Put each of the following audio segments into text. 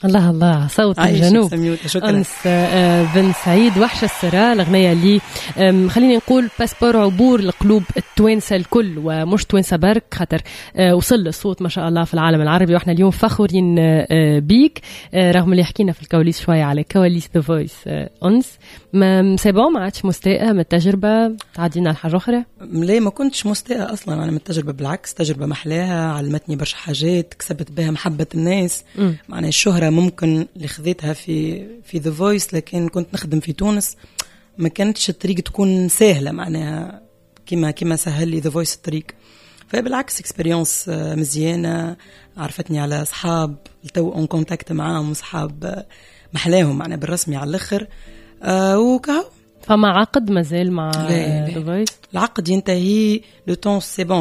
الله الله صوت الجنوب. أنس بن سعيد وحش السراء الأغنية اللي خليني نقول باسبور عبور لقلوب التوانسة الكل ومش توانسة برك، خاطر وصل الصوت ما شاء الله في العالم العربي، وإحنا اليوم فخورين بيك رغم اللي حكينا في الكواليس شوية على كواليس ذا فويس. أنس سيبون ما عادش مستاءة من التجربة؟ تعدينا على حاجة أخرى؟ لا ما كنتش مستاءة أصلا أنا من التجربة، بالعكس تجربة محلاها، علمتني برشا حاجات، كسبت بها محبة الناس. معناها الشهرة ممكن اللي خذيتها في ذا فويس، لكن كنت نخدم في تونس ما كانتش الطريق تكون سهلة، معناها كما سهل لي ذا فويس الطريق. فبالعكس اكسبيرينس مزيانة، عرفتني على أصحاب التو اون كونتاكت معاهم، أصحاب محلاهم معناها بالرسمي على الآخر. وكهو فما عقد مازال مع ذا فويس؟ العقد ينتهي لو طون سي بون،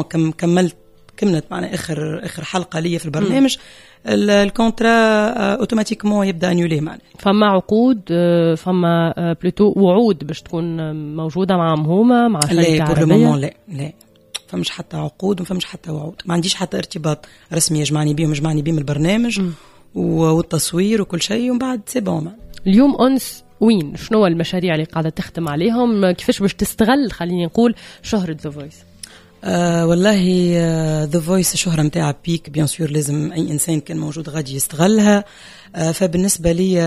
كملت معنا اخر حلقه لي في البرنامج، الكونترا اوتوماتيكمون يبدا انيولي معنا. فما عقود، فما بلوتو وعود باش تكون موجوده معهم هما مع شركه عربيه؟ لا فمش حتى عقود وفمش حتى وعود، ما عنديش حتى ارتباط رسمي يجمعني بهم البرنامج والتصوير وكل شيء، ومن بعد سي بون. اليوم أنس وين؟ شنو المشاريع اللي قاعدة تخدم عليهم؟ كيفاش باش تستغل خليني نقول شهرة ذا فويس؟ والله ذا فويس شهرة متاع بيك بيان سور، لازم أي إنسان كان موجود غادي يستغلها. فبالنسبة لي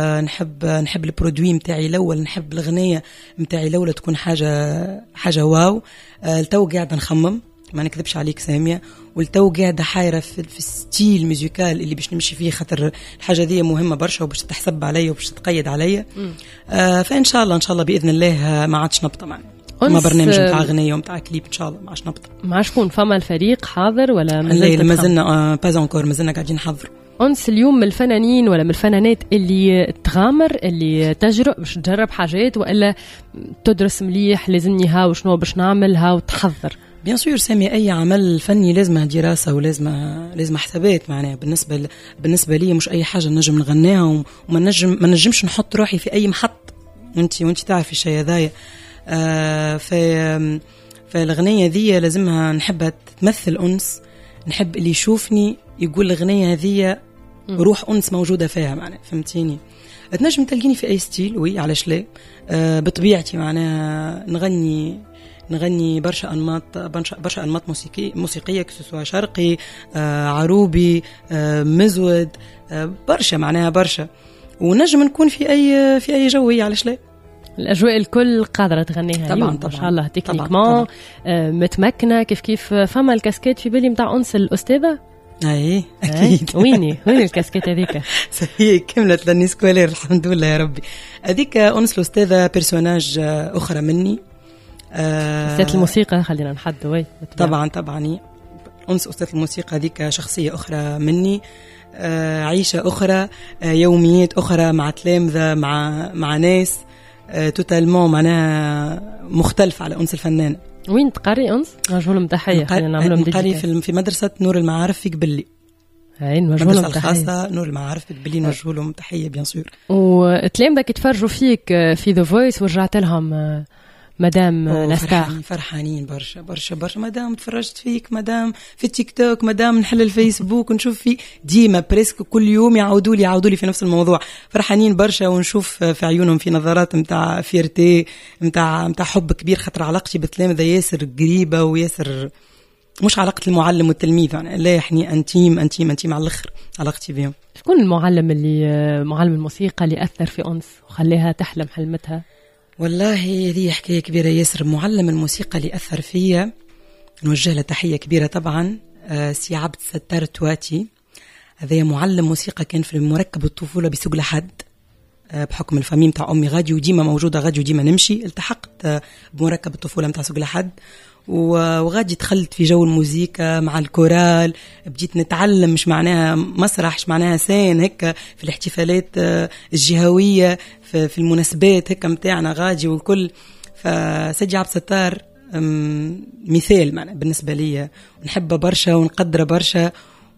نحب البرودوي متاعي الأول، نحب الغنية متاعي الأول تكون حاجة واو. التو قاعدة نخمم، ما نكذبش عليك سامية، والتو قاعدة حايرة في الستيل ميوزيكال اللي باش نمشي فيه، خاطر الحاجة دي مهمة برشا وباش تحسب عليا وباش تتقيد عليا. فإن شاء الله بإذن الله ما عادش نبطة معنا، ما برنامج متاع غنية ومتاع كليب إن شاء الله ما عادش نبطة. ما شكون فما الفريق حاضر ولا مازلنا باز انكور، مازلنا قاعدين نحضر. أنس اليوم من الفنانين ولا من الفنانات اللي تغامر، اللي تجرؤ باش تجرب حاجات، وإلا تدرس مليح لازمني ها وشنو باش نعمل ها وتحضر؟ بيان سور سامي، اي عمل فني لازمه دراسه ولازم حسابات. معناها بالنسبه لي مش اي حاجه نجم نغنيها وما نجمش نحط روحي في اي محط، وانت تعرفي الشيء هذايا. فالغنية ذي لازمها نحبها تمثل أنس، نحب اللي يشوفني يقول الغنية هذه روح أنس موجودة فيها، معناها فهمتيني. تنجم تلقيني في أي ستيل، وي علاش لا، بطبيعتي معناها نغني برشا أنماط موسيقية كسوا شرقي، عروبي، مزود، برشا معناها برشا، ونجم نكون في أي جوي علاش لا. الأجواء الكل قادرة تغنيها طبعا ما شاء الله تكنيكمون متمكنة. كيف فما الكاسكيت في بالي متاع أنس الأستاذة؟ أي أكيد. وين الكاسكيت هذيك؟ هي كملت لاني سكولير الحمد لله يا ربي. هذيك أنس الأستاذة بيرسوناج أخرى مني، أستاذ الموسيقى خلينا نحدوا. طبعا أنس أستاذ الموسيقى هذيك شخصية أخرى مني، عيشة أخرى، يوميات أخرى مع تلامذة مع ناس توتالمون معناها مختلف على أنس الفنان. وين تقري أنس؟ نجولهم تحية خلينا نعملهم نقري في مدرسة نور المعارف في قبلي. المدرسة الخاصة نور المعارف في قبلي، نجولهم تحية بيان سور. وتلامذك يتفرجوا فيك في ذا فويس ورجعت لهم مدام لاستار؟ فرحانين برشا مدام تفرجت فيك، مدام في التيك توك، مدام نحل الفيسبوك ونشوف فيه ديما بريسك كل يوم يعودوا لي في نفس الموضوع. فرحانين برشا، ونشوف في عيونهم في نظرات متاع فيرتي متاع حب كبير، خاطر علاقتي بالتلامذة ياسر قريبة وياسر مش علاقة المعلم والتلميذ، يعني لا يعني انتيم على الاخر علاقتي بهم. شكون المعلم معلم الموسيقى اللي أثر في أنس وخليها تحلم حلمتها؟ والله هذه حكاية كبيرة ياسر. معلم الموسيقى اللي أثر فيا نوجه له تحية كبيرة طبعا، سي عبد الستار تواتي. هذا معلم موسيقى كان في مركب الطفولة بسوق لحد، بحكم الفامي متاع أمي غادي وديما موجودة، غادي وديما نمشي. التحقت بمركب الطفولة متاع سوق لحد، وغادي دخلت في جو الموسيقى مع الكورال، بديت نتعلم مش معناها مسرح، مش معناها سين هكا في الاحتفالات الجهوية، في المناسبات هكا متاعنا غادي والكل. فسيدي عبد الستار مثال معنا بالنسبة لي، ونحبه برشا ونقدره برشا،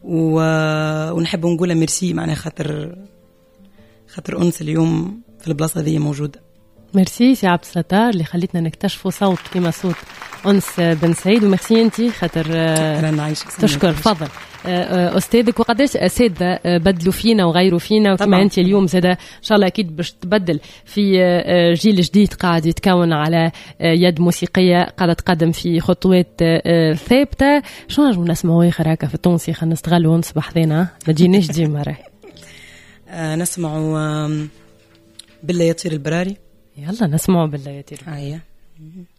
ونحب نقوله ميرسي معناها خاطر أنس اليوم في البلاصة ذي موجودة. ميرسي سي عبد الستار اللي خليتنا نكتشفوا صوت كما صوت أنس بن سعيد. وميرسي انتي خاطر تشكر. فضل أستاذك. وقداش أساتذة بدلوا فينا وغيروا فينا وكما أنت اليوم زادة إن شاء الله أكيد باش تبدل في جيل جديد قاعد يتكون على يد موسيقية قاعدة تقدم في خطوات ثابتة. شو نجمو نسمعوا آخر هكا في التونسي؟ خلينا نستغلوا ونصبح ذينا ما تجيناش ديما راهي. نسمعوا بالله يطير البراري. يلا نسمعوا بالله يطير.